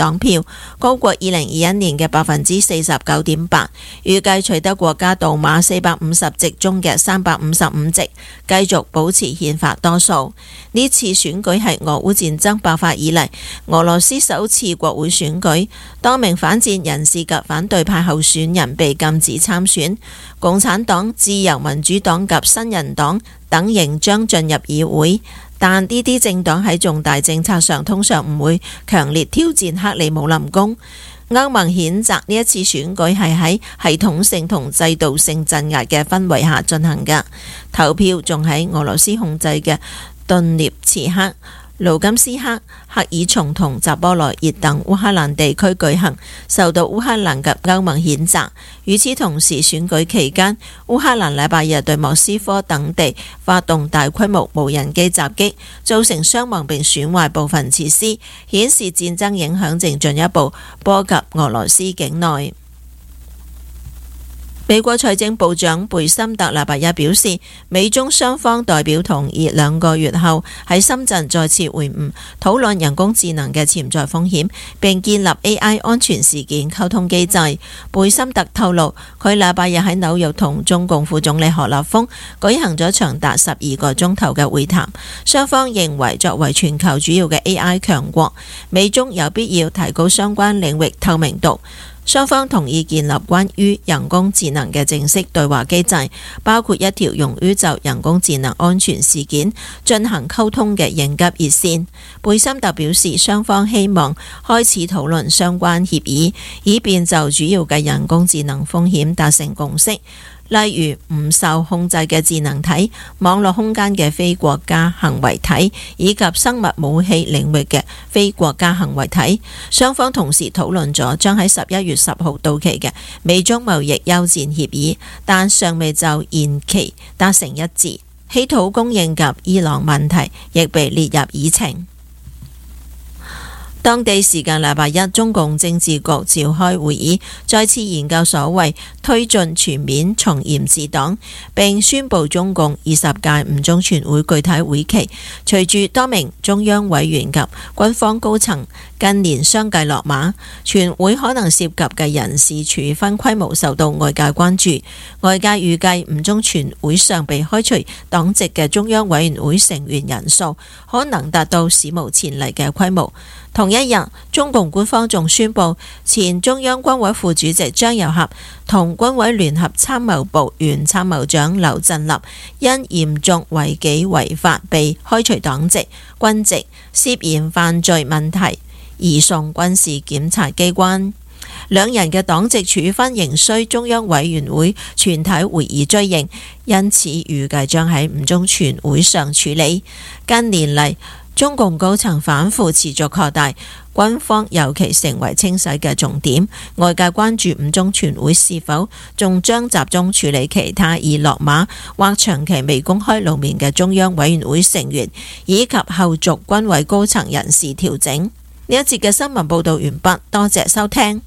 黨票，高過2021年嘅49.8%，預計取得國家杜馬450席中嘅355席，繼續保持憲法多數。呢次選舉係俄烏戰爭爆發以嚟俄羅斯首次國會選舉，多名反戰人士及反對派候選人被禁止參選，共產黨、自由民主黨及新人黨等仍將進入議會，但呢啲政黨喺重大政策上通常唔會強烈挑戰克里姆林宮。歐盟譴責呢一次選舉係喺系統性同制度性鎮壓嘅氛圍下進行嘅，投票仲喺俄羅斯控制嘅頓涅茨克、盧甘斯克、赫爾松同扎波羅熱等烏克蘭地區舉行，受到烏克蘭及歐盟譴責。與此同時，選舉期間，烏克蘭禮拜日對莫斯科等地發動大規模無人機襲擊，造成傷亡並損壞部分設施，顯示戰爭影響正進一步波及俄羅斯境內。美國財政部長貝森特禮拜一表示，美中雙方代表同意2個月後喺深圳再次會晤，討論人工智能嘅潛在風險，並建立 AI 安全事件溝通機制。貝森特透露，佢禮拜日喺紐約同中共副總理何立峰舉行咗長達12個鐘頭嘅會談，雙方認為作為全球主要嘅 AI 強國，美中有必要提高相關領域透明度。雙方同意建立關於人工智能嘅正式對話機制，包括一條用於就人工智能安全事件進行溝通嘅應急熱線。貝森特表示，雙方希望開始討論相關協議，以便就主要嘅人工智能風險達成共識。例如唔受控制嘅智能體、網絡空間嘅非國家行為體以及生物武器領域嘅非國家行為體。雙方同時討論咗將喺11月10號到期嘅美中貿易休戰協議，但尚未就延期達成一致。稀土供應及伊朗問題亦被列入議程。當地時間禮拜一，中共政治局召開會議，再次研究所謂推進全面從嚴治黨，並宣布中共20屆五中全會具體會期。隨住多名中央委員及軍方高層近年相繼落馬，全會可能涉及嘅人事處分規模受到外界關注。外界預計五中全會上被開除黨籍嘅中央委員會成員人數可能達到史無前例嘅規模。同一日，中共官方仲宣布，前中央軍委副主席張又俠同軍委聯合參謀部原參謀長劉振立因嚴重違紀違法被開除黨籍、軍籍，涉嫌犯罪問題移送軍事檢察機關。兩人嘅黨籍處分仍需中央委員會全體會議追認，因此預計將喺五中全會上處理。近年嚟，中共高層反腐持續擴大，軍方尤其成為清洗嘅重點。外界關注五中全會是否仲將集中處理其他已落馬或長期未公開露面嘅中央委員會成員，以及後續軍委高層人事調整。呢一節嘅新聞報道完畢，多謝收聽。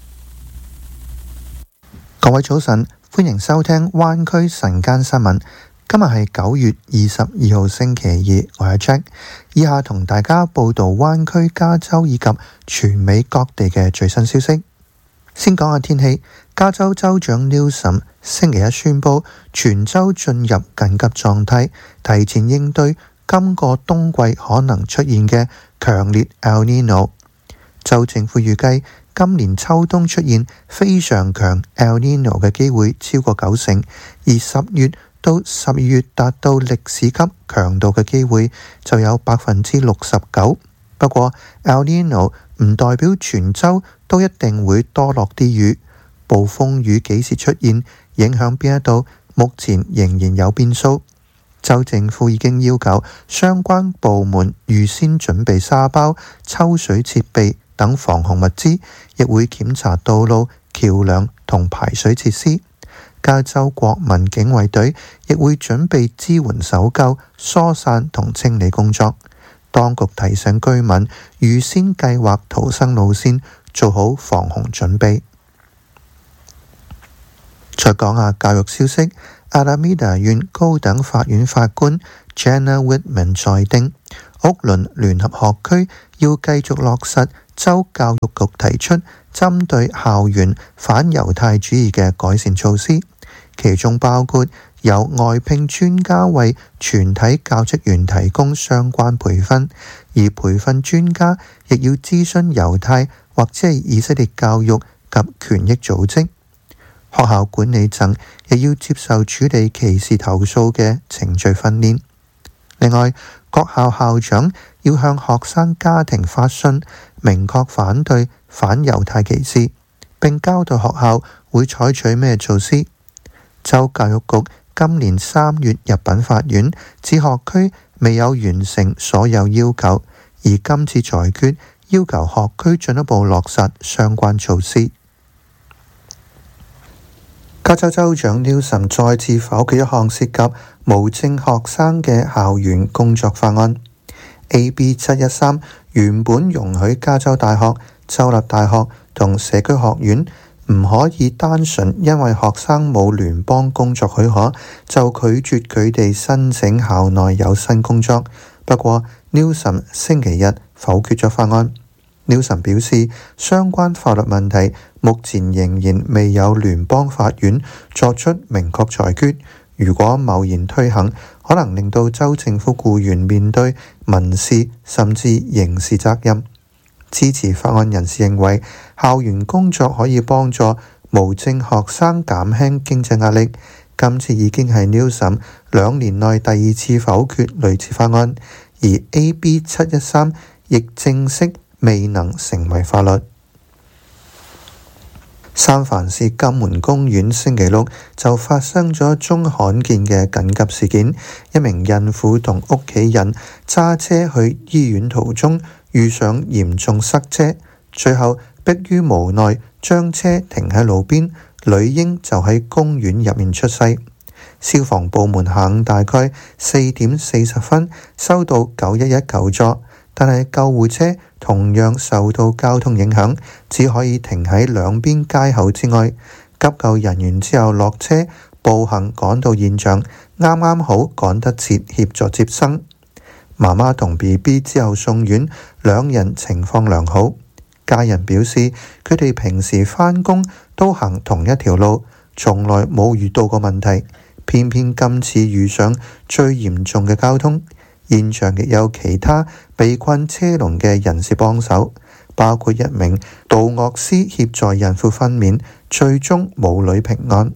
各位早晨，歡迎收聽灣區晨間新聞。今日係9月22號星期二，我係 Jack， 以下同大家報道灣區、加州以及全美各地嘅最新消息。先講下天氣，加州州長 Newsom 星期一宣布全州進入緊急狀態，提前應對今個冬季可能出現嘅強烈 El Nino。州政府預計今年秋冬出現非常強 El Nino 嘅機會超過90%，而10月到12月達到歷史級強度嘅機會就有69%。不過 El Nino 唔代表全州都一定會多落啲雨，暴風雨幾時出現，影響邊一度，目前仍然有變數。州政府已經要求相關部門預先準備沙包、抽水設備等防洪物資，亦會檢查道路、橋樑同排水設施。加州國民警衛隊亦會準備支援搜救、疏散同清理工作。當局提醒居民預先計劃逃生路線，做好防洪準備。再講下教育消息，阿拉米達縣高等法院法官 Jana Whitman 裁定，屋崙聯合學區要繼續落實州教育局提出針對校園反猶太主義嘅改善措施，其中包括由外聘專家為全體教職員提供相關培訓，而培訓專家亦要諮詢猶太或者係以色列教育及權益組織。學校管理層亦要接受處理歧視投訴嘅程序訓練。另外，各校校長要向學生家庭發信，明確反對反猶太歧視，並交代學校會採取咩措施。州教育局今年3月入稟法院，指學區未有完成所有要求，而今次裁決要求學區進一步落實相關措施。加州州長 Newsom 再次否決一項涉及無證學生嘅校園工作法案。AB 713原本容許加州大學、州立大學同社區學院唔可以單純因為學生冇聯邦工作許可，就拒絕佢哋申請校內有薪工作。不過 Newsom 星期日否決咗法案。Newsom 表示，相關法律問題目前仍然未有聯邦法院作出明確裁決。如果貿然推行，可能令到州政府僱員面對民事甚至刑事責任。支持法案人士認為，校園工作可以幫助無證學生減輕經濟壓力。今次已經係 Newsom 2年內第2次否決類似法案，而 AB 713亦正式未能成為法律。三藩市金門公園星期六就發生咗一宗罕見嘅緊急事件，一名孕婦同屋企人揸車去醫院途中遇上嚴重塞車，最後迫於無奈將車停喺路邊，女嬰就喺公園入面出世。消防部門下午大概4點40分收到911求助，但係救護車同樣受到交通影響，只可以停喺兩邊街口之外。急救人員之後落車步行趕到現場，啱啱好趕得切協助接生。媽媽同 BB 之後送院，兩人情況良好。家人表示，佢哋平時返工都行同一條路，從來冇遇到過問題，偏偏今次遇上最嚴重嘅交通。現場亦有其他被困車龍嘅人士幫手，包括一名導樂師協助孕婦分娩，最終母女平安。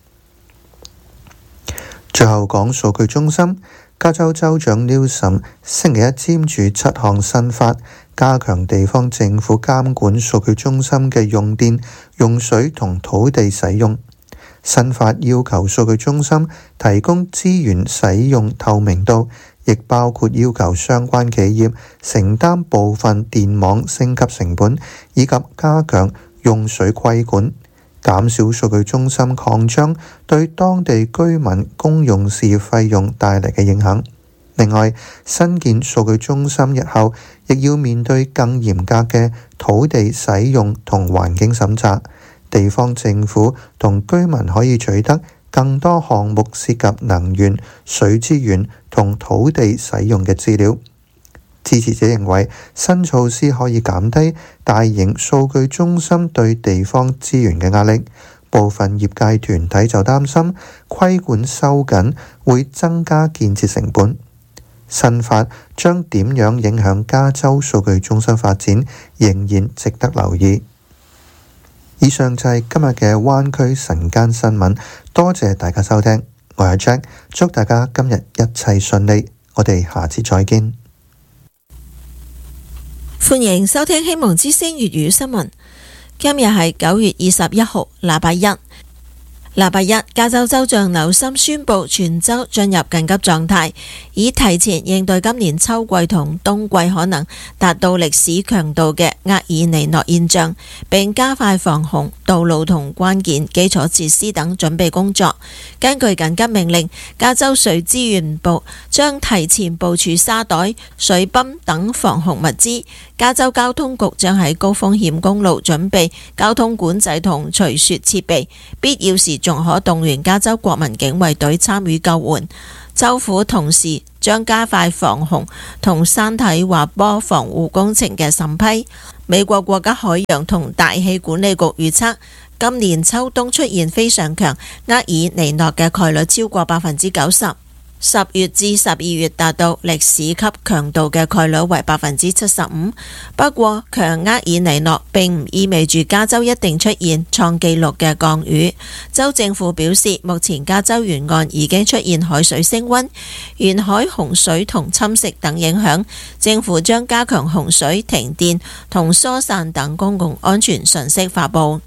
最後講數據中心，加州州長 Newsom 星期一簽署7項新法，加強地方政府監管數據中心嘅用電、用水同土地使用。新法要求數據中心提供資源使用透明度，亦包括要求相關企業承擔部分電網升級成本，以及加強用水規管，減少數據中心擴張對當地居民公用事業費用帶嚟嘅影響。另外，新建數據中心日後亦要面對更嚴格嘅土地使用同環境審查，地方政府同居民可以取得更多項目涉及能源、水資源同土地使用嘅資料。支持者認為新措施可以減低大型數據中心對地方資源嘅壓力。部分業界團體就擔心規管收緊會增加建設成本。新法將點樣影響加州數據中心發展，仍然值得留意。以上就係今日嘅灣區晨間新聞，多謝大家收聽，我係 Jack， 祝大家今日一切順利，我哋下次再見。 歡迎收聽希望之聲粵語新聞，今日係9月21號，禮拜一。禮拜一，加州州長紐森宣布全州進入緊急狀態，以提前應對今年秋季同冬季可能達到歷史強度嘅厄爾尼諾現象，並加快防洪、道路同關鍵基礎設施等準備工作。根據緊急命令，加州水資源部將提前部署沙袋、水泵等防洪物資。加州交通局將喺高風險公路準備交通管制同除雪設備，必要時仲可動員加州國民警衛隊參與救援。州府同時將加快防洪同山體滑坡防護工程嘅審批。 美國國家海洋同大氣管理局預測，今年秋冬出現非常強厄爾尼諾嘅概率超過90%。10月至12月達到歷史級強度嘅概率為75%。不過，強厄爾尼諾並唔意味住加州一定出現創紀錄嘅降雨。州政府表示，目前加州沿岸已經出現海水升溫、沿海洪水同侵蝕等影響。政府將加強洪水、停電同疏散等公共安全信息發佈。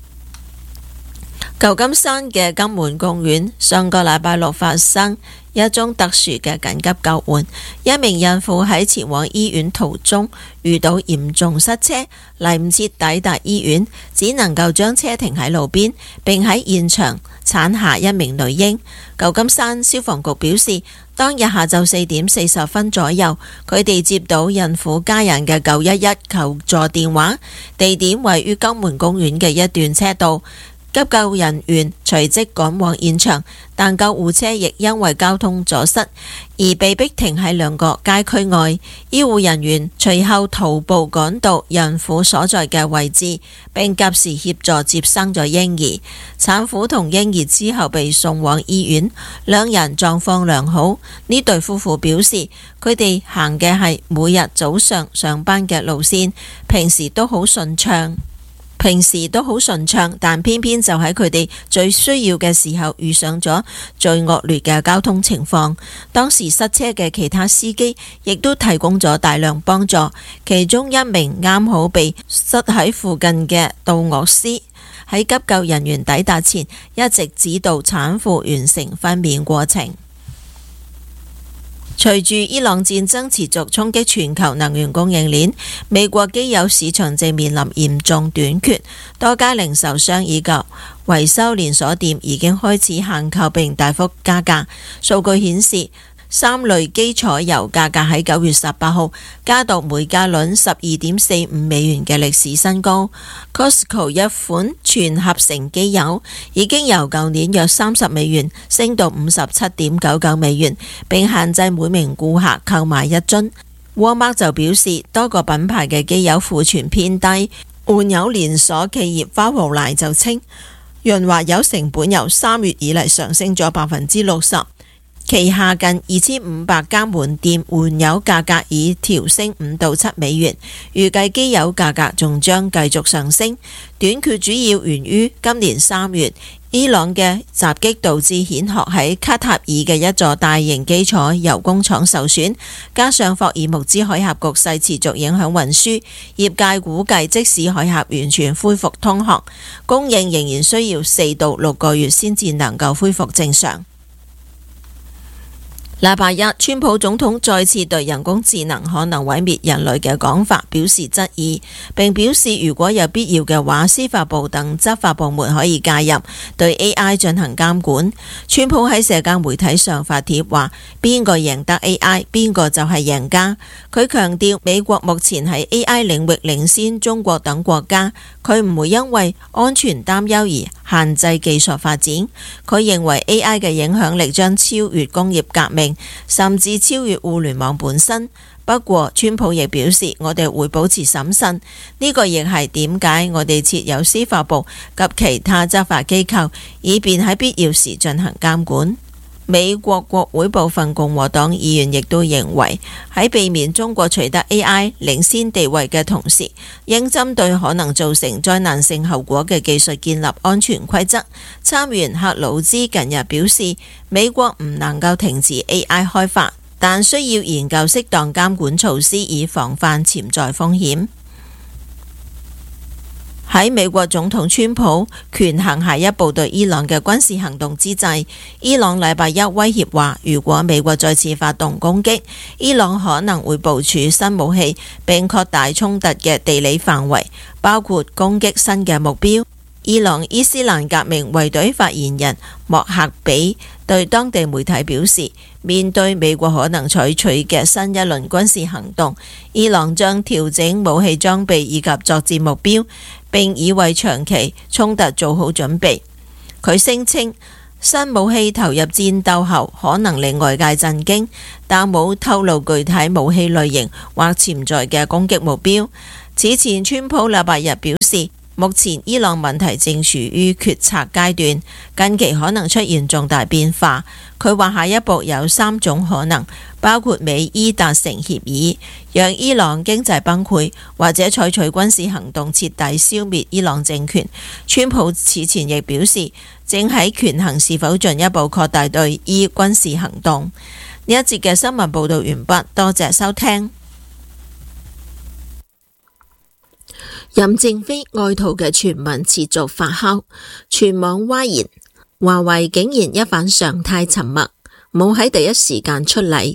舊金山嘅金門公園上個禮拜六發生一宗特殊嘅緊急救援，一名孕婦喺前往醫院途中遇到嚴重塞車，嚟唔切抵達醫院，只能夠將車停喺路邊，並喺現場產下一名女嬰。舊金山消防局表示，當日下晝4點40分左右，佢哋接到孕婦家人嘅911求助電話，地點位於金門公園嘅一段車道。急救人員隨即趕往現場，但救護車亦因為交通阻塞而被迫停喺2個街區外。醫護人員隨後徒步趕到孕婦所在嘅位置，並及時協助接生咗嬰兒。產婦同嬰兒之後被送往醫院，兩人狀況良好。呢對夫婦表示，佢哋行嘅係每日早上上班嘅路線，平時都好順暢，但偏偏就喺佢哋最需要嘅時候遇上咗最惡劣嘅交通情況。當時塞車嘅其他司機亦都提供咗大量幫助，其中一名啱好被塞喺附近嘅導樂師喺急救人員抵達前一直指導產婦完成分娩過程。隨住伊朗戰爭持續衝擊全球能源供應鏈，美國機油市場正面臨嚴重短缺，多家零售商以及維修連鎖店已經開始限購並大幅加價。數據顯示，3類基礎油價格喺9月18號加到每加侖12.45美元嘅歷史新高。Costco 一款全合成機油已經由舊年約30美元升到57.99美元，並限制每名顧客購買1樽。Walmart 就表示，多個品牌嘅機油庫存偏低。換油連鎖企業花豪萊就稱，潤滑油成本由3月以嚟上升咗60%。旗下近2500間門店換油價格已調升5到7美元，預計機油價格仲將繼續上升。短缺主要源於今年3月伊朗嘅襲擊導致蜆殼喺卡塔爾嘅一座大型基礎油工廠受損，加上霍爾木茲海峽局勢持續影響運輸，業界估計即使海峽完全恢復通航，供應仍然需要4到6個月先至能夠恢復正常。禮拜一，川普總統再次對人工智能可能毀滅人類嘅講法表示質疑，並表示如果有必要嘅話，司法部等執法部門可以介入，對 AI 進行監管。川普喺社交媒體上發帖話，邊個贏得 AI， 邊個就係贏家。佢強調美國目前喺 AI 領域領先中國等國家，佢唔會因為安全擔憂而限制技術發展。佢認為 AI 嘅影響力將超越工業革命，甚至超越互聯網本身。不過，川普亦表示，我哋會保持審慎。呢個亦係點解我哋設有司法部及其他執法機構，以便喺必要時進行監管。美國國會部分共和黨議員亦都認為，喺避免中國取得 AI 領先地位嘅同時，應針對可能造成災難性後果嘅技術建立安全規則。參議員克魯茲近日表示，美國唔能夠停止 AI 開發，但需要研究適當監管措施以防範潛在風險。喺美國總統川普權衡下一步對伊朗嘅軍事行動之際，伊朗禮拜一威脅話，如果美國再次發動攻擊，伊朗可能會部署新武器並擴大衝突嘅地理範圍，包括攻擊新嘅目標。伊朗伊斯蘭革命衛隊發言人莫克比對當地媒體表示，面對美國可能採取嘅新一輪軍事行動，伊朗將調整武器裝備以及作戰目標，並已為長期衝突做好準備。佢聲稱，新武器投入戰鬥後可能令外界震驚，但冇透露具體武器類型或潛在嘅攻擊目標。 此前川普禮拜日表示，目前伊朗問題正處於決策階段，近期可能出現重大變化。佢話下一步有3種可能，包括美伊達成協議，讓伊朗經濟崩潰，或者採取軍事行動徹底消滅伊朗政權。川普此前亦表示，正喺權衡是否進一步擴大對伊軍事行動。呢一節嘅新聞報道完畢，多謝收聽。任正非愛徒嘅傳聞持續發酵，全網譁然。華為竟然一反常態沉默，冇喺第一時間出嚟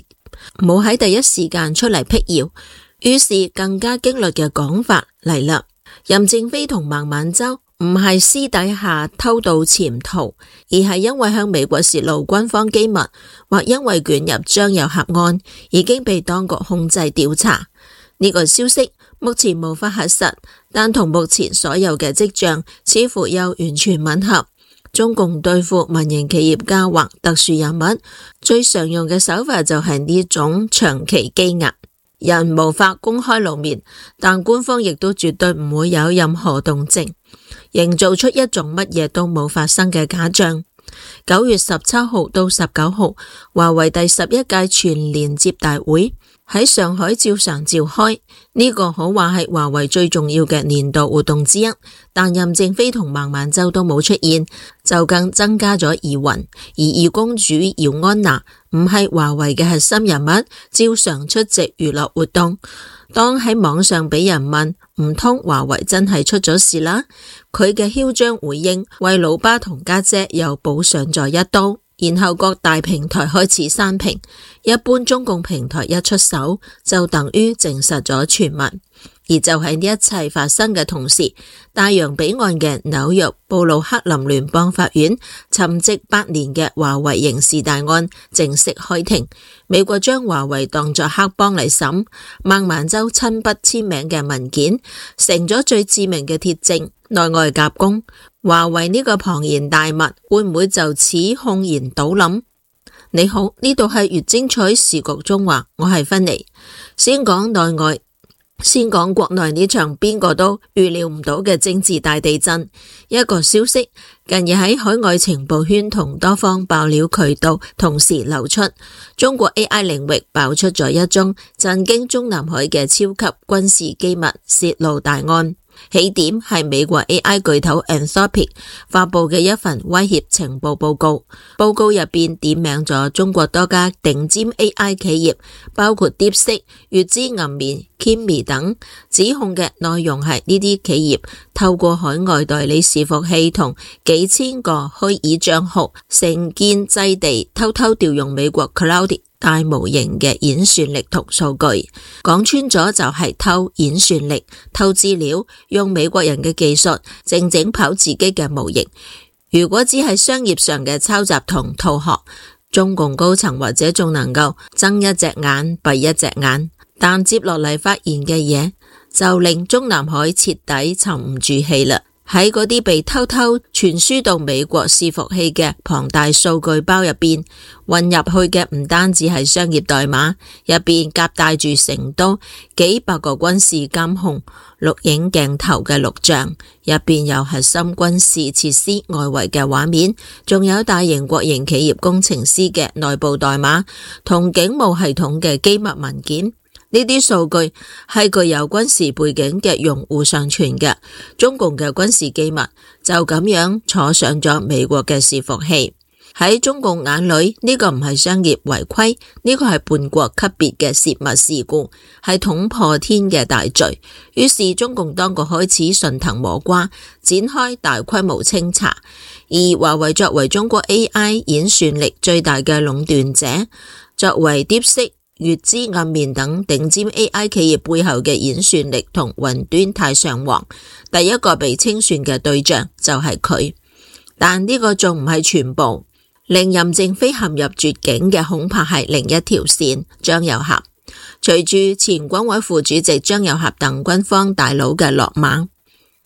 闢謠，於是更加激烈嘅講法嚟啦。任正非同孟晚舟唔係私底下偷渡潛逃，而係因為向美國泄露軍方機密，或因為捲入張又俠案，已經被當局控制調查。呢個消息目前無法核實，但同目前所有嘅跡象似乎又完全吻合。中共對付民營企業家或特殊人物最常用嘅手法就係呢種長期羈押，人無法公開露面，但官方亦都絕對唔會有任何動靜，營造出一種乜嘢都冇發生嘅假象。9月17號到19號，華為第11屆全連接大會喺上海照常召開，呢個可話係華為最重要嘅年度活動之一，但任正非同孟晚舟都冇出現，就更增加咗疑雲。而二公主姚安娜唔係華為嘅核心人物，照常出席娛樂活動。當喺網上俾人問唔通華為真係出咗事啦，佢嘅囂張回應為老爸同家姐又補上咗一刀。然後各大平台開始刪評，一般中共平台一出手就等於證實咗傳聞。而就喺呢一切發生嘅同時，大洋彼岸嘅紐約布魯克林聯邦法院沉寂8年嘅華為刑事大案正式開庭，美國將華為當作黑幫嚟審，孟晚舟親筆簽名嘅文件成咗最致命嘅鐵證，內外夾攻。華為呢個龐然大物會唔會就此轟然倒冧？你好，呢度係越精彩時局中話，我係芬妮。先講內外，先講國內呢場邊個都預料唔到嘅政治大地震。一個消息近日喺海外情報圈同多方爆料渠道同時流出，中國 AI 領域爆出咗一宗震驚中南海嘅超級軍事機密洩露大案。起點係美國 AI 巨頭 Anthropic 發佈嘅一份威脅情報報告，報告入邊點名咗中國多家頂尖 AI 企業，包括 DeepSeek、月之銀面、Kimi 等，指控嘅內容係呢啲企業透過海外代理伺服器同幾千個虛擬賬號，成建制地偷偷調用美國 Cloud大模型嘅演算力同數據，講穿咗就係偷演算力、偷資料，用美國人嘅技術整跑自己嘅模型。如果只係商業上嘅抄襲同逃學，中共高層或者仲能夠睜一隻眼閉一隻眼，但接落嚟發現嘅嘢就令中南海徹底沉唔住氣啦。喺嗰啲被偷偷傳輸到美國伺服器嘅龐大數據包入邊，混入去嘅唔單止係商業代碼，入邊夾帶住成都幾百個軍事監控錄影鏡頭嘅錄像，入邊有核心軍事設施外圍嘅畫面，仲有大型國營企業工程師嘅內部代碼同警務系統嘅機密文件。呢啲數據係具有軍事背景嘅用戶上傳嘅，中共嘅軍事機密就咁樣坐上咗美國嘅伺服器。喺中共眼裏，呢個唔係商業違規，呢個係叛國級別嘅泄密事故，係捅破天嘅大罪。於是中共當局開始順藤摸瓜，展開大規模清查。而華為作為中國 AI 演算力最大嘅壟斷者，作為 DeepSeek、月之暗面等頂尖 AI 企業背後嘅演算力同雲端太上皇，第一個被清算嘅對象就係佢。但呢個仲唔係全部，令任正非陷入絕境嘅恐怕係另一條線——張又俠。隨住前軍委副主席張又俠等軍方大佬嘅落馬，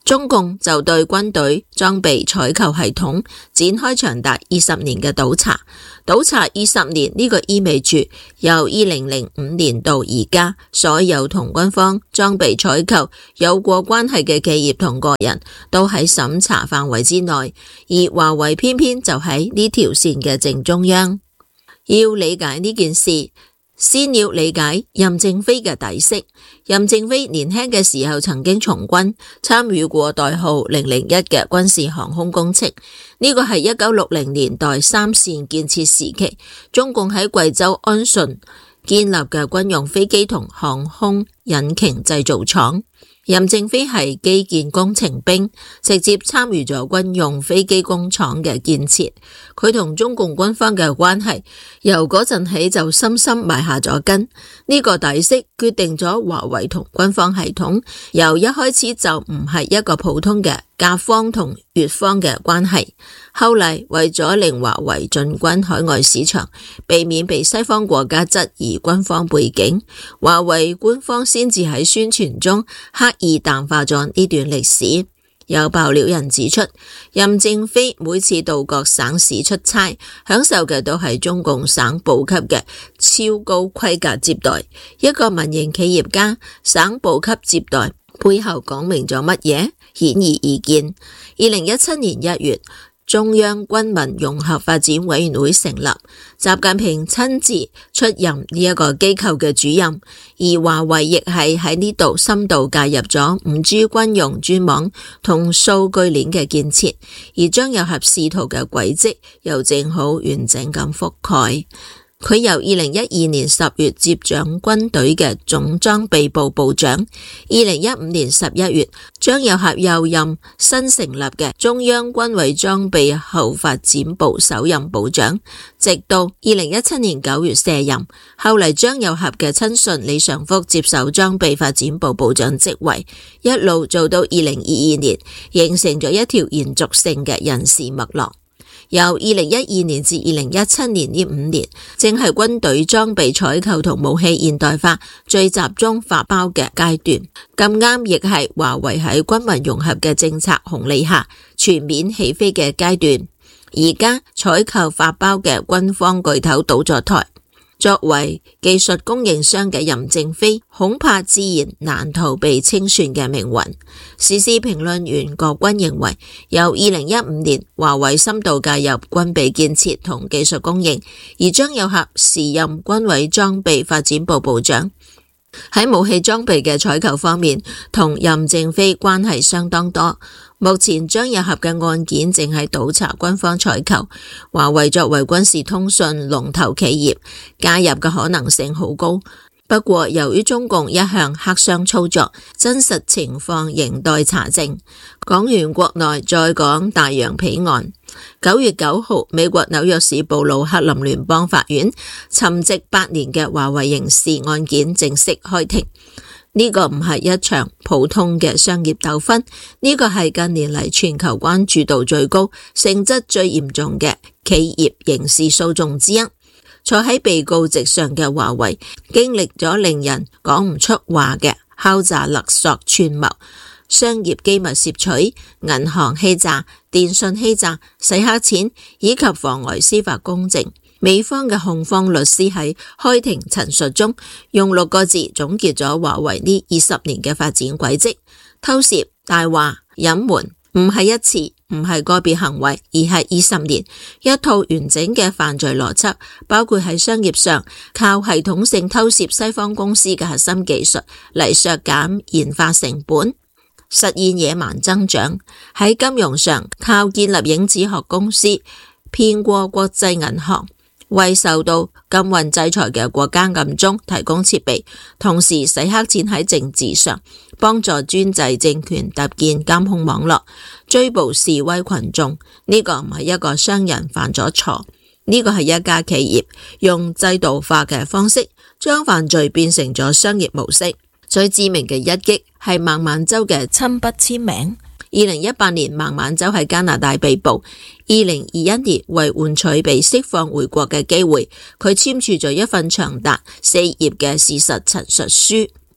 中共就對軍隊裝備採購系統展開長達20年嘅倒查。倒查20年呢個意味住由2005年到而家，所有同軍方裝備採購有過關係嘅企業同個人都喺審查範圍之內，而華為偏偏就喺呢條線嘅正中央。要理解呢件事，先要理解任正非嘅底色。任正非年輕嘅時候曾經從軍，參與過代號001嘅軍事航空工程。呢個係1960年代三線建設時期，中共喺貴州安順建立嘅軍用飛機同航空引擎製造廠。任正非係基建工程兵，直接參與咗軍用飛機工廠嘅建設。佢同中共軍方嘅關係由嗰陣起就深深埋下咗根。呢個底色決定咗華為同軍方系統由一開始就唔係一個普通嘅甲方同乙方嘅關係。後嚟為咗令華為進軍海外市場，避免被西方國家質疑軍方背景，華為官方先至喺宣傳中刻意淡化咗呢段歷史。有爆料人指出，任正非每次到各省市出差，享受嘅都係中共省部級嘅超高規格接待。一個民營企業家省部級接待背後講明咗乜嘢？顯而易見。2017年1月，中央軍民融合發展委員會成立，習近平親自出任呢一個機構嘅主任，而華為亦係喺呢度深度介入咗 5G 軍用專網同數據鏈嘅建設，而張又俠仕途嘅軌跡又正好完整咁覆蓋。佢由2012年10月接掌軍隊嘅總裝備部部長，2015年11月，張又俠又任新成立嘅中央軍委裝備後發展部首任部長，直到2017年9月卸任。後嚟張又俠嘅親信李尚福接手裝備發展部部長職位，一路做到2022年，形成咗一條延續性嘅人事脈絡。由2012年至2017年呢5年，正係軍隊裝備採購同武器現代化最集中發包嘅階段，咁啱亦係華為喺軍民融合嘅政策紅利下全面起飛嘅階段。而家採購發包嘅軍方巨頭倒咗台，作為技術供應商嘅任正非恐怕自然難逃被清算嘅命運。時事評論員郭軍認為，由2015年華為深度介入軍備建設同技術供應，而張又俠時任軍委裝備發展部部長，喺武器裝備嘅採購方面同任正非關係相當多。目前張又俠嘅案件正係倒查軍方採購，華為作為軍事通訊龍頭企業，介入嘅可能性好高。不過由於中共一向黑箱操作，真實情況仍待查證。講完國內，再講大洋彼岸。9月9號，美國紐約市布魯克林聯邦法院沉寂8年嘅華為刑事案件正式開庭。呢個唔係一場普通嘅商業糾紛，呢個係近年嚟全球關注度最高、性質最嚴重嘅企業刑事訴訟之一。坐喺被告席上嘅華為，經歷咗令人講唔出話嘅敲詐勒索串謀、商業機密竊取、銀行欺詐、電信欺詐、洗黑錢以及妨礙司法公正。美方嘅控方律師喺開庭陳述中用6個字總結咗華為呢20年嘅發展軌跡：偷竊、大話、隱瞞，唔係一次，唔係個別行為，而係20年一套完整嘅犯罪邏輯，包括喺商業上靠系統性偷竊西方公司嘅核心技術嚟削減研發成本，實現野蠻增長；喺金融上靠建立影子學公司騙過國際銀行，為受到禁運制裁嘅國家暗中提供設備，同時洗黑錢；喺政治上幫助專制政權搭建監控網絡，追捕示威群眾。呢個唔係一個商人犯咗錯，呢個係一家企業用制度化嘅方式將犯罪變成咗商業模式。最致命嘅一擊係孟晚舟嘅親筆簽名。2018年孟晚舟喺加拿大被捕，2021年為換取被釋放回國嘅機會，佢簽署咗一份長達4頁嘅事實陳述書。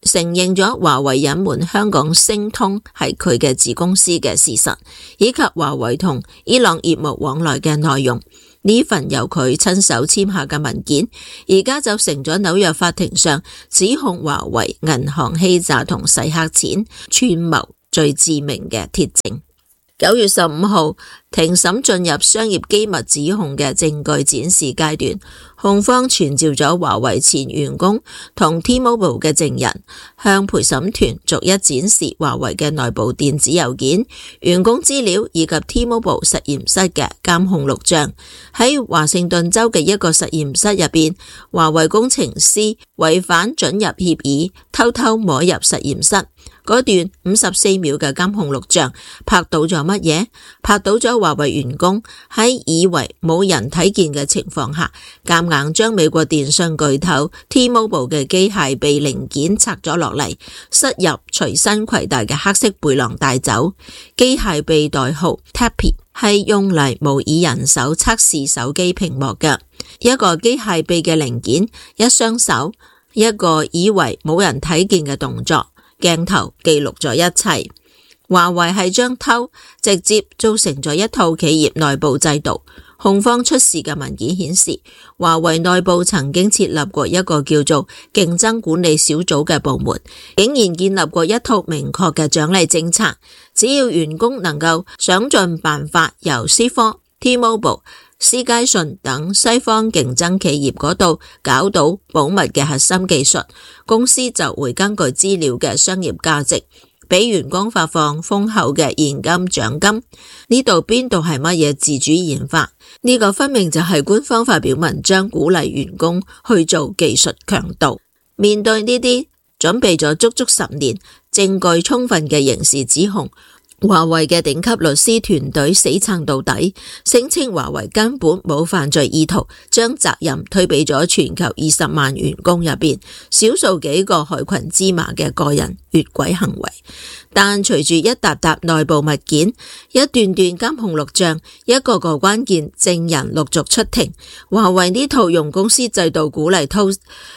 承認咗華為隱瞞香港星通係佢嘅子公司嘅事實，以及華為同伊朗業務往來嘅內容。呢份由佢親手簽下嘅文件，而家就成咗紐約法庭上指控華為銀行欺詐同洗黑錢串謀最致命嘅鐵證。9月15號，庭審進入商業機密指控嘅證據展示階段，控方傳召咗華為前員工同 T-Mobile 嘅證人，向陪審團逐一展示華為嘅內部電子郵件、員工資料以及 T-Mobile 實驗室嘅監控錄像。喺華盛頓州嘅一個實驗室入邊，華為工程師違反准入協議，偷偷摸入實驗室。嗰段54秒嘅監控錄像拍到咗乜嘢？拍到咗華為員工喺以為冇人睇見嘅情況下，夾硬將美國電信巨頭 T-Mobile 嘅機械臂零件拆咗落嚟，塞入隨身攜帶嘅黑色背囊帶走。機械臂代號 Tappy 係用嚟模擬人手測試手機屏幕嘅一個機械臂嘅零件，一雙手，一個以為冇人睇見嘅動作。鏡頭記錄咗一切。華為係將偷直接做成咗一套企業內部制度。控方出示嘅文件顯示，華為內部曾經設立過一個叫做競爭管理小組嘅部門，竟然建立過一套明確嘅獎勵政策，只要員工能夠想盡辦法由思科、T-Mobile、思佳訊等西方競爭企業嗰度搞到保密嘅核心技術，公司就會根據資料嘅商業價值，俾員工發放豐厚嘅現金獎金。呢度邊度係乜嘢自主研發？呢個分明就係官方發表文章鼓勵員工去做技術強盜。面對呢啲準備咗足足10年、證據充分嘅刑事指控，華為嘅頂級律師團隊死撐到底，聲稱華為根本冇犯罪意圖，將責任推俾咗全球20萬員工入邊少數幾個害群之馬嘅個人越軌行為。但隨住一沓沓內部物件、一段段監控錄像、一個個關鍵證人陸續出庭，華為呢套用公司制度鼓勵偷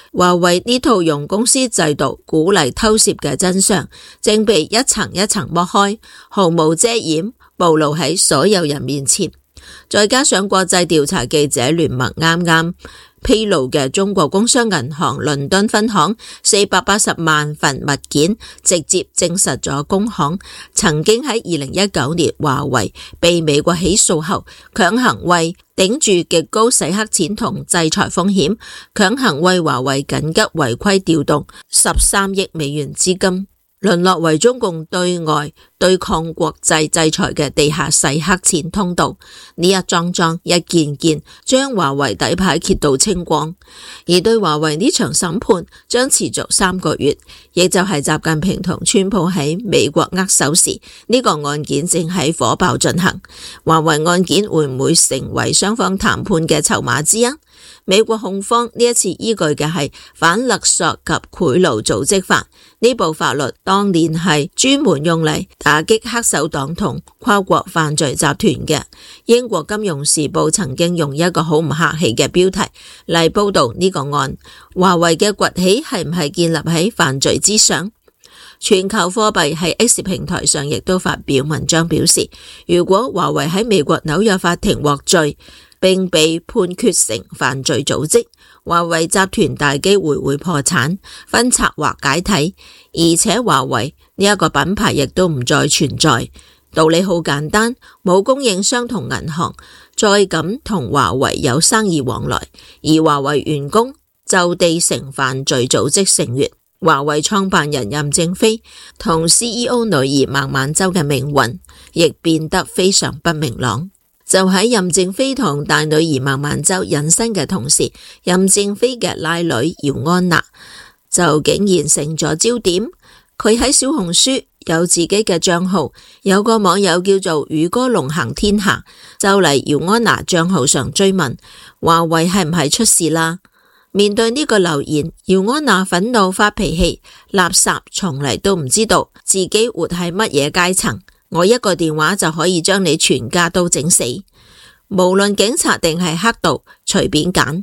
竊嘅真相，正被一層一層剝開，毫無遮掩，暴露喺所有人面前。再加上國際調查記者聯盟啱啱披露嘅中國工商銀行倫敦分行480萬份物件，直接證實咗工行曾經喺2019年華為被美國起訴後，強行為頂住極高洗黑錢同制裁風險，強行為華為緊急違規調動13億美元資金，淪落為中共對外對抗國際制裁嘅地下洗黑錢通道。呢一樁樁一件件將華為底牌揭到清光。而對華為呢場審判將持續3個月，亦就係習近平同川普喺美國握手時，呢個案件正喺火爆進行。華為案件會唔會成為雙方談判嘅籌碼之一？美國控方呢一次依據嘅係反勒索及賄賂組織法，呢部法律當年係專門用嚟打擊黑手黨同跨國犯罪集團嘅。英國金融時報曾經用一個好唔客氣嘅標題嚟報道呢個案，華為嘅崛起係唔係建立喺犯罪之上？全球貨幣喺 X 平台上亦都發表文章表示，如果華為喺美國紐約法庭獲罪並被判決成犯罪組織，華為集團大機會會破產、分拆或解體，而且華為呢一個品牌亦都唔再存在。道理好簡單，冇供應商同銀行再敢同華為有生意往來，而華為員工就地成犯罪組織成員。華為創辦人任正非同 CEO 女兒孟晚舟嘅命運亦變得非常不明朗。就喺任正非同大女兒孟晚舟隱身嘅同時，任正非嘅拉女姚安娜就竟然成咗焦點。佢喺小紅書有自己嘅賬號，有個網友叫做宇哥龍行天下就嚟姚安娜賬號上追問華為係唔係出事啦。面對呢個留言，姚安娜憤怒發脾氣，垃圾從嚟都唔知道自己活喺乜嘢階層，我一個電話就可以將你全家都整死，無論警察定係黑道隨便揀。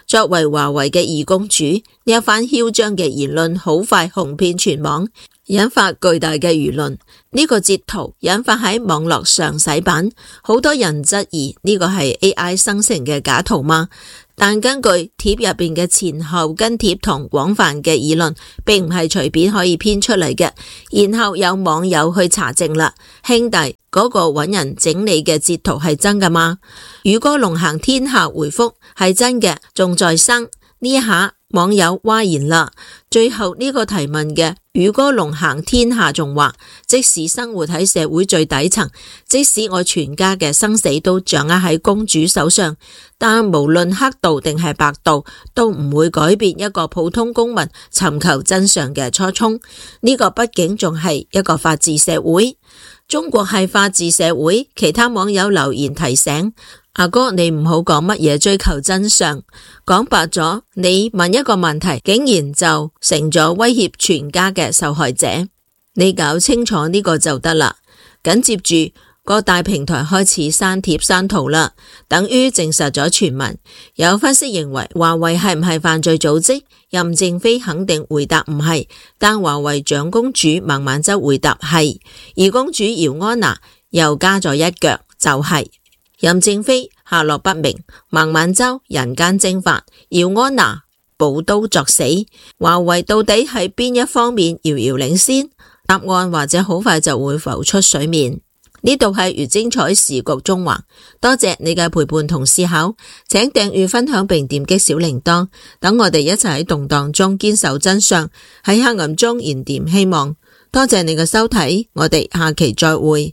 作為華為嘅二公主，呢一番囂張嘅言論好快紅遍全網，引發巨大嘅輿論。呢個截圖引發喺網絡上洗版，好多人質疑呢個係 AI 生成嘅假圖嗎？但根據貼入邊嘅前後跟貼同廣泛嘅議論，並唔係隨便可以編出嚟嘅。然後有網友去查證啦，兄弟，嗰個搵人整理嘅截圖係真㗎嗎？宇哥龍行天下回覆係真嘅，仲在生。呢一下網友嘩然啦。最後呢個提問嘅宇哥龍行天下仲話，即使生活喺社會最底層，即使我全家嘅生死都掌握喺公主手上，但無論黑道定係白道，都唔會改變一個普通公民尋求真相嘅初衷。呢個畢竟仲係一個法治社會。中國係法治社會，其他網友留言提醒，阿哥你唔好講乜嘢追求真相，講白咗，你問一個問題，竟然就成咗威脅全家嘅受害者，你搞清楚呢個就得啦。緊接住各大平台開始刪帖刪圖啦，等於證實咗傳聞。有分析認為華為係唔係犯罪組織？任正非肯定回答唔係，但華為長公主孟晚舟回答係，二公主姚安娜又加咗一腳，就係任正非下落不明，孟晚舟人間蒸發，姚安娜補刀作死。華為到底係邊一方面遙遙領先？答案或者好快就會浮出水面。呢度係越精彩時局中環，多謝你嘅陪伴同思考，請訂閱分享並點擊小鈴鐺，等我哋一齊喺動盪中堅守真相，喺黑暗中燃點希望。多謝你嘅收睇，我哋下期再會。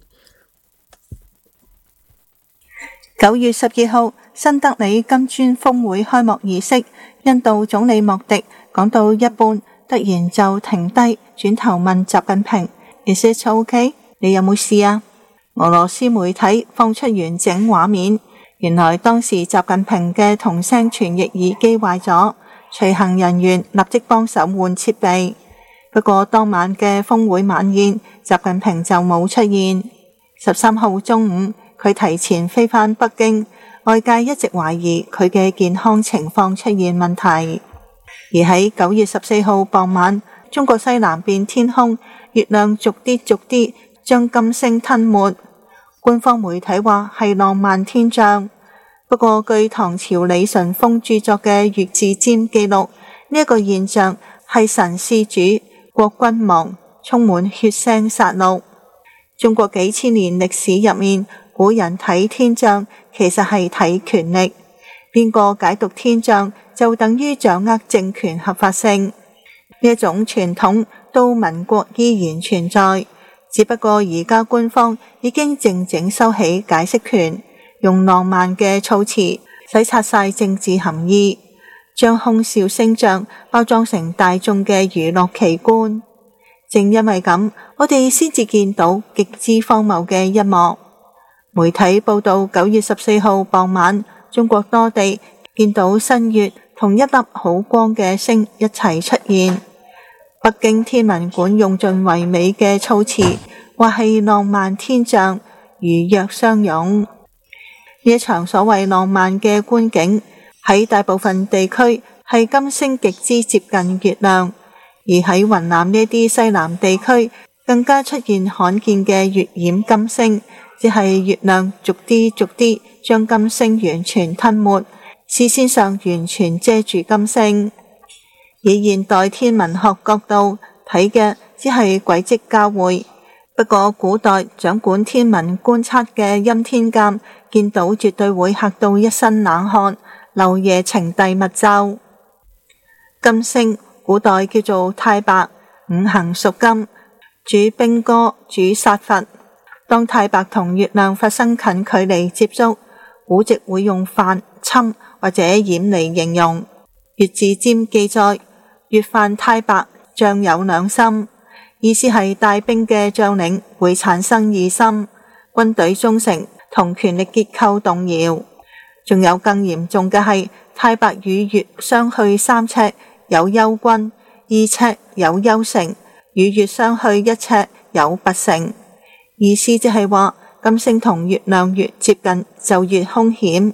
9月12號，新德里金磚峰會開幕儀式，印度總理莫迪講到一半，突然就停低，轉頭問習近平 ：Is it okay？ 你有冇事啊？俄羅斯媒體放出完整畫面，原來當時習近平嘅同聲傳譯耳機壞咗，隨行人員立即幫手換設備。不過當晚嘅峰會晚宴，習近平就冇出現。13號中午，佢提前飛返北京，外界一直懷疑佢嘅健康情況出現問題。而喺9月14號傍晚，中國西南邊天空，月亮逐啲將金星吞沒，官方媒體話係浪漫天象。不過據唐朝李淳風著作嘅《月字占》記錄，呢一個現象係神施主，國君亡，充滿血腥殺戮。中國幾千年歷史入面，古人睇天象其實係睇權力，邊個解讀天象就等於掌握政權合法性。呢一種傳統到民國依然存在。只不過而家官方已經靜靜收起解釋權，用浪漫嘅措辭洗刷晒政治含義，將空笑星象包裝成大眾嘅娛樂奇觀。正因為咁，我哋先至見到極之荒謬嘅一幕。媒體報道9月14號傍晚，中國多地見到新月同一粒好光嘅星一齊出現。北京天文館用盡唯美嘅措辭，話係浪漫天象，如約相擁。呢一場所謂浪漫嘅觀景，喺大部分地區係金星極之接近月亮，而喺雲南呢啲西南地區，更加出現罕見嘅月掩金星，即係月亮逐啲將金星完全吞沒，視線上完全遮住金星。以現代天文學角度睇嘅，只係軌跡交匯。不過古代掌管天文觀測嘅欽天監見到絕對會嚇到一身冷汗，漏夜呈遞密奏。金星古代叫做太白，五行屬金，主兵戈，主殺伐。當太白同月亮發生近距離接觸，古籍會用犯、侵或者掩嚟形容。月字占記載，月犯太白，將有兩心，意思係帶兵嘅將領會產生異心，軍隊忠誠同權力結構動搖。仲有更嚴重嘅係，太白與月相去3尺有憂軍，2尺有憂城，與月相去1尺有拔城。意思即係話金星同月亮越接近就越兇險，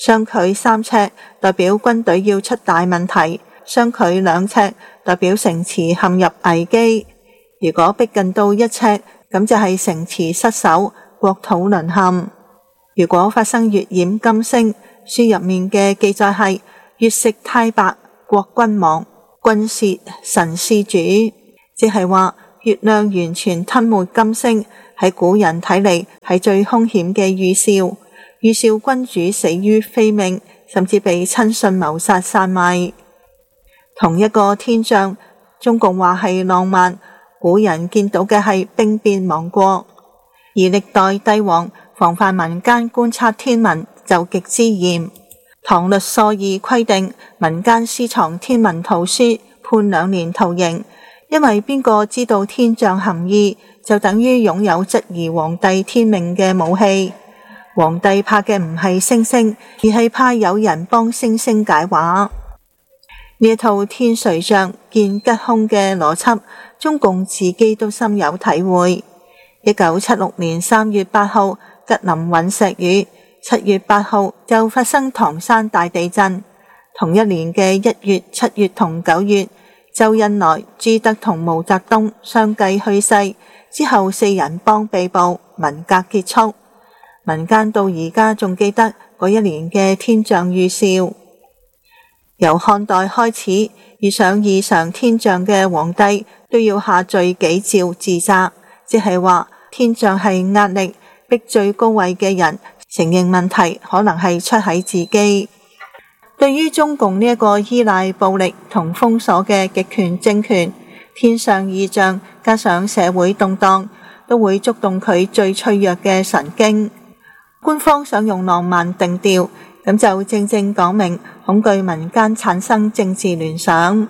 相距3尺代表軍隊要出大問題，相距2尺代表城池陷入危機。如果逼近到1尺，咁就係城池失守，國土淪陷。如果發生月掩金星，書入面嘅記載係月食太白，國君亡，君竊神施主，即係話月亮完全吞沒金星，喺古人睇嚟係最兇險嘅預兆，預兆君主死於非命，甚至被親信謀殺散賣。同一個天象，中共話係浪漫，古人見到嘅係兵變亡國，而歷代帝王防範民間觀察天文就極之嚴。唐律疏議規定民間私藏天文圖書，判2年徒刑，因為邊個知道天象含義，就等於擁有質疑皇帝天命嘅武器。皇帝怕嘅唔係星星，而係怕有人幫星星解話。呢一套天瑞象見吉凶嘅邏輯，中共自己都深有體會。1976年3月8號，吉林隕石雨，7月8號就發生唐山大地震。同一年嘅1月、7月同9月，周恩來、朱德同毛澤東相繼去世，之後4人幫被捕，文革結束。民間到而家仲記得嗰一年嘅天象預兆。由漢代開始，遇上異常天象嘅皇帝都要下罪己詔自責，即係話天象係壓力，逼最高位嘅人承認問題，可能係出喺自己。對於中共呢一個依賴暴力同封鎖嘅極權政權，天上異象加上社會動盪，都會觸動佢最脆弱嘅神經。官方想用浪漫定調，咁就正正講明恐懼民間產生政治聯想。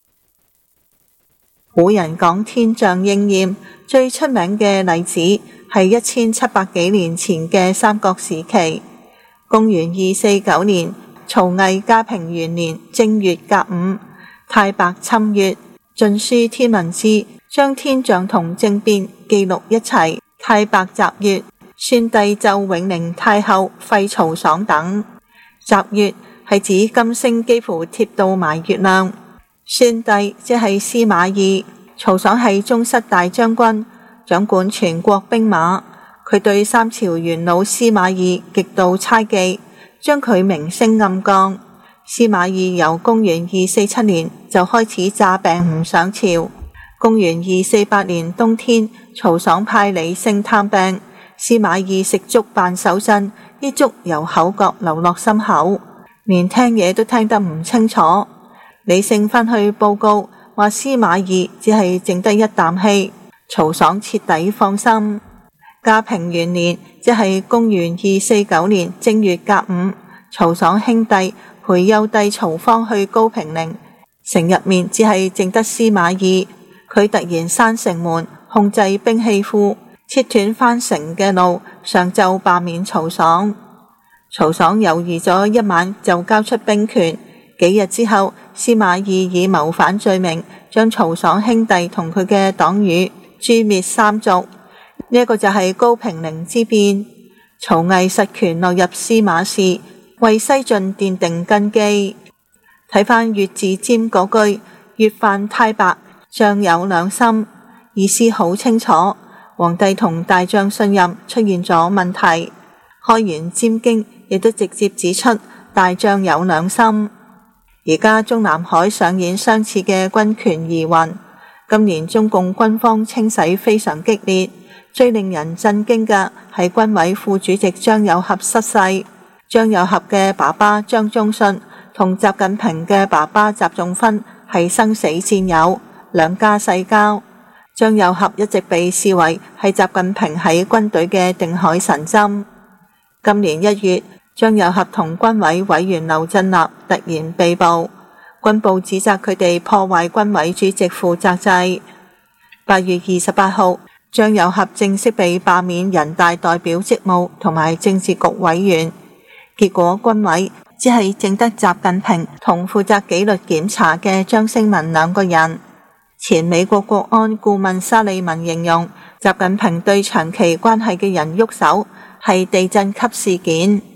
古人講天象應驗，最出名嘅例子係1700幾年前嘅三國時期。公元249年，曹魏嘉平元年正月甲午，太白侵月，晉書天文志將天象同政變記錄一齊。太白襲月，宣帝奏永寧太后廢曹爽等。襲月係指金星幾乎貼到埋月亮。宣帝即係司馬懿，曹爽係宗室大將軍，掌管全國兵馬。佢對三朝元老司馬懿極度猜忌，將佢名聲暗降。司馬懿由公元247年就開始詐病唔上朝。公元248年冬天，曹爽派李勝探病，司馬懿食粥扮手震，啲粥由口角流落心口，連聽嘢都聽得唔清楚。李勝返去報告，話司馬懿只係剩得一啖氣，曹爽徹底放心。嘉平元年，即係公元249年正月甲午，曹爽兄弟陪幼弟曹芳去高平陵，城入面只係剩得司馬懿。佢突然閂城門，控制兵器庫，切斷返城嘅路，上奏罷免曹爽。曹爽猶豫咗一晚就交出兵權。幾日之後，司馬懿以謀反罪名將曹爽兄弟同佢嘅黨羽誅滅三族。呢一個就係高平陵之變。曹魏實權落入司馬氏，為西晉奠定根基。睇返月字占嗰句，月犯太白，將有兩心，意思好清楚。皇帝同大將信任出現咗問題。開元占經亦都直接指出大將有兩心。而家中南海上演相似嘅軍權疑雲。今年中共軍方清洗非常激烈，最令人震驚嘅係軍委副主席張又俠失勢。張又俠嘅爸爸張宗遜同習近平嘅爸爸習仲勳係生死戰友，兩家世交。張又俠一直被視為係習近平喺軍隊嘅定海神針。今年1月，張又俠同軍委委員劉振立突然被捕，軍部指責佢哋破壞軍委主席負責制。8月28號，張又俠正式被罷免人大代表職務同埋政治局委員。結果軍委只係淨得習近平同負責紀律檢查嘅張升文兩個人。前美國國安顧問沙利文形容習近平對長期關係嘅人喐手係地震級事件。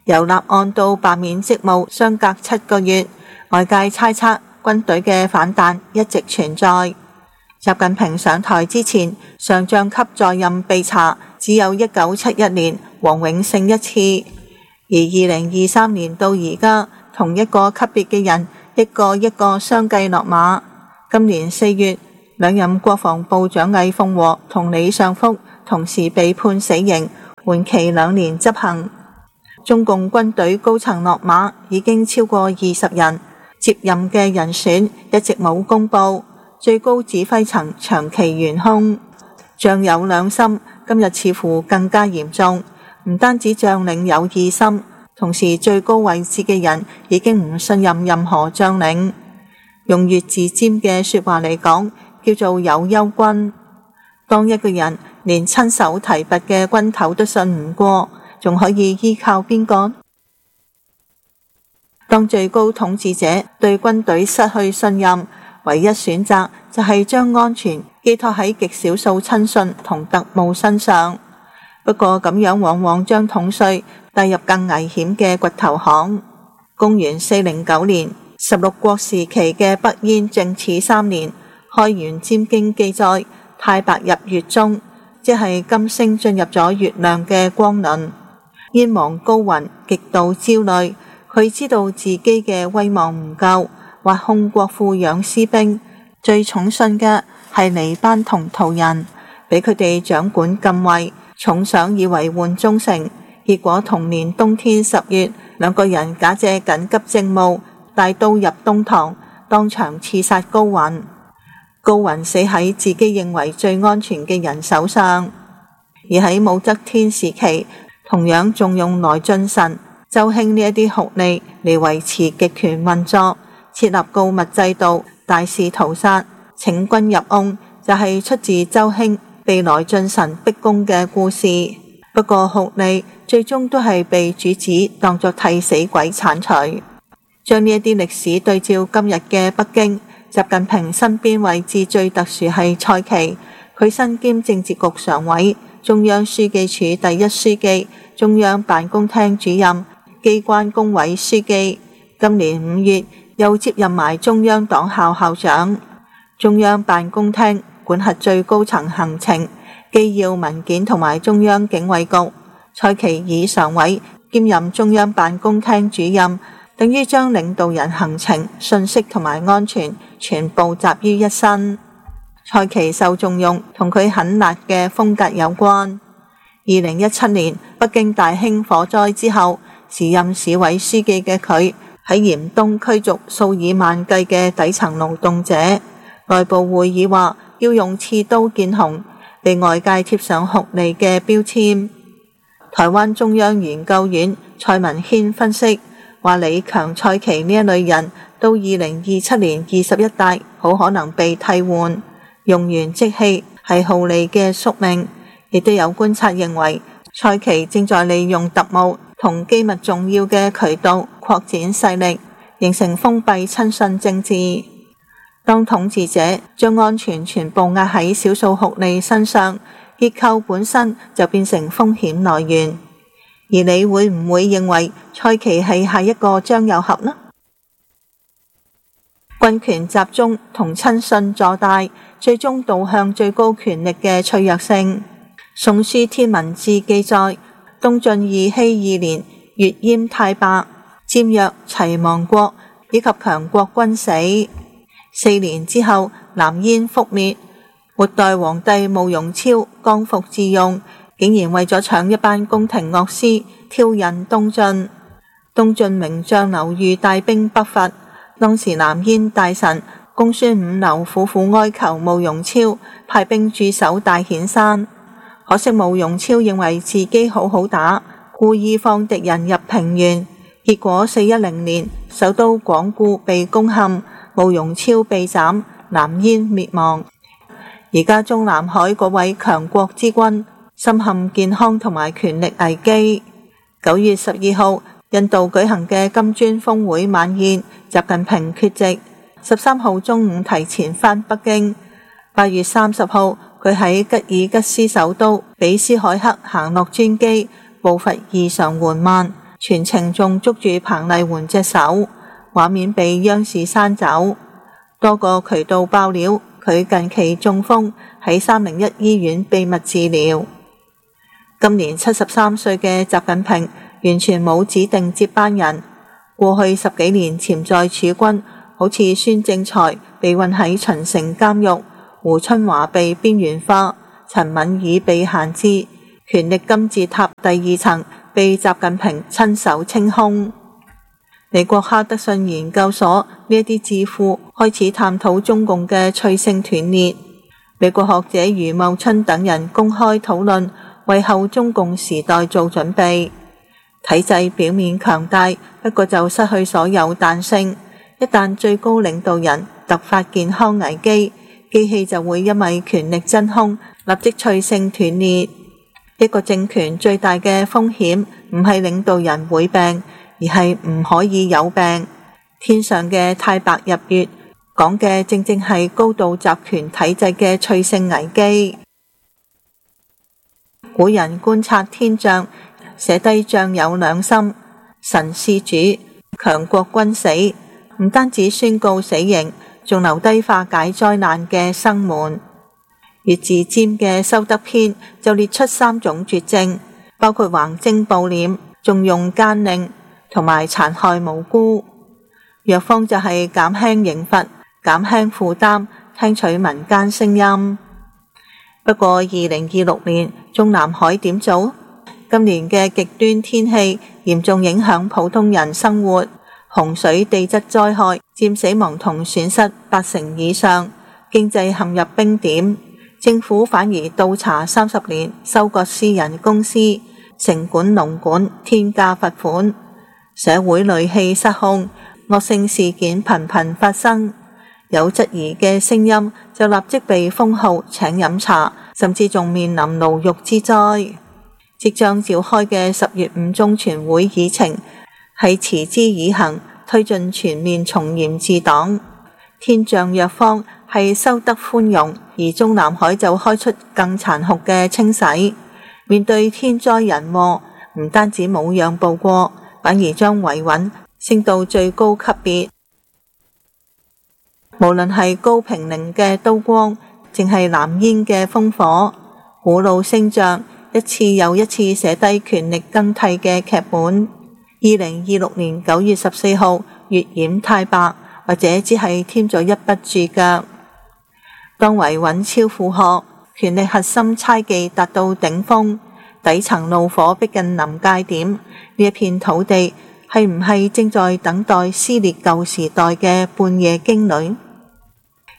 由立案到罷免職務相隔7個月，外界猜測軍隊嘅反彈一直存在。習近平上台之前，上將級在任被查只有1971年黃永勝一次，而2023年到而家，同一個級別嘅人一個一個相繼落馬。今年4月，兩任國防部長魏鳳和同李尚福同時被判死刑，緩期2年執行。中共軍隊高層落馬已經超過20人，接任嘅人選一直冇公布，最高指揮層長期懸空。將有兩心，今日似乎更加嚴重，唔單止將領有異心，同時最高位置嘅人已經唔信任任何將領。用越字尖嘅說話嚟講，叫做有憂軍。當一個人連親手提拔嘅軍頭都信唔過，仲可以依靠邊個？當最高統治者對軍隊失去信任，唯一選擇就係將安全寄託喺極少數親信同特務身上。不過咁樣往往將統帥帶入更危險嘅掘頭巷。公元409年，16國時期嘅北燕正始3年，開元占經記載，太白入月中，即係金星進入咗月亮嘅光輪。燕王高雲極度焦慮，佢知道自己嘅威望唔夠，挖空國庫養私兵，最寵信嘅係黎班同陶人，俾佢哋掌管禁衛，重賞以維護忠誠。結果同年冬天10月，兩個人假借緊急政務，帶刀入東堂，當場刺殺高雲。高雲死喺自己認為最安全嘅人手上。而喺武則天時期，同樣重用來俊臣、周興呢一啲酷吏嚟維持極權運作，設立告密制度，大肆屠殺，請君入甕，就係出自周興被來俊臣逼宮嘅故事。不過酷吏最終都係被主子當作替死鬼剷除。將呢一啲歷史對照今日嘅北京，習近平身邊位置最特殊係蔡奇，佢身兼政治局常委、中央書記處第一書記、中央辦公廳主任、機關工委書記，今年5月又接任埋中央黨校校長。中央辦公廳管轄最高層行程、機要文件同埋中央警衛局，蔡奇以常委兼任中央辦公廳主任，等於將領導人行程、信息同埋安全全部集於一身。蔡奇受重用同佢狠辣嘅風格有關。2017年北京大興火災之後，時任市委書記嘅佢喺嚴冬驅逐數以萬計嘅底層勞動者。內部會議話要用刺刀見紅，被外界貼上酷吏嘅標籤。台灣中央研究院蔡文軒分析話，李強、蔡奇呢一類人到2027年21大好可能被替換，用完即棄係酷吏嘅宿命。亦都有觀察認為，蔡奇正在利用特務同機密重要嘅渠道擴展勢力，形成封閉親信政治。當統治者將安全全部壓喺少數酷吏身上，結構本身就變成風險來源。而你會唔會認為蔡奇係下一個張又俠呢？軍權集中同親信坐大，最終導向最高權力嘅脆弱性。宋書天文志記載，東晉義熙2年，越閹太白，佔約齊亡國以及強國均死。4年之後，南燕覆滅，末代皇帝慕容超剛愎自用，竟然為咗搶一班宮廷樂師，挑釁東晉。東晉名將劉裕帶兵北伐，當時南燕大臣公孫五劉苦苦哀求慕容超派兵駐守大顯山，可惜慕容超認為自己好好打，故意放敵人入平原，結果410年首都廣固被攻陷，慕容超被斬，南燕滅亡。而家中南海嗰位強國之君深陷健康同埋權力危機。9月12號，印度舉行嘅金磚峰會晚宴，習近平缺席。13號中午提前返北京。8月30號，佢喺吉爾吉斯首都比斯凱克行落專機，步伐異常緩慢， 全程仲捉住彭麗媛隻手，畫面被央視刪走。多個渠道爆料，佢近期中風，喺301醫院秘密治療。今年73歲嘅習近平完全冇指定接班人。過去10幾年潛在儲君，好似孫政才被困喺秦城監獄，胡春華被邊緣化，陳敏爾被閒置，權力金字塔第2層被習近平親手清空。美國哈德遜研究所呢一啲智庫開始探討中共嘅脆性斷裂。美國學者余茂春等人公開討論，為後中共時代做準備。體制表面強大，不過就失去所有彈性。一旦最高領導人突發健康危機，機器就會因為權力真空，立即脆性斷裂。一個政權最大嘅風險唔係領導人會病，而係唔可以有病。天上嘅太白日月講嘅正正係高度集權體制嘅脆性危機。古人觀察天象，寫低將有兩心，神是主，強國君死，唔單止宣告死刑，仲留低化解災難嘅生門。越自瞻嘅修德篇就列出3種絕症，包括橫徵暴斂、縱用奸佞同埋殘害無辜。藥方就係減輕刑罰、減輕負擔，聽取民間聲音。不過2026年中南海點做？今年嘅極端天氣嚴重影響普通人生活，洪水、地質災害佔死亡同損失80%以上，經濟陷入冰點。政府反而倒查30年，收割私人公司，城管農管，天價罰款，社會戾氣失控，惡性事件頻頻發生。有質疑嘅聲音就立即被封號請飲茶，甚至仲面臨牢獄之災。即將召開嘅10月5中全會議程係持之以恆，推進全面從嚴治黨。天象藥方係修德寬容，而中南海就開出更殘酷嘅清洗。面對天災人禍，唔單止冇讓步過，反而將維穩升到最高級別。無論係高平寧嘅刀光，淨係藍煙嘅烽火，古老星象一次又一次寫低權力更替嘅劇本。2026年9月14號月掩太白，或者只係添咗一筆注腳。當維穩超負荷，權力核心猜忌達到頂峰，底層怒火逼近臨界點，呢一片土地係唔係正在等待撕裂舊時代嘅半夜驚雷？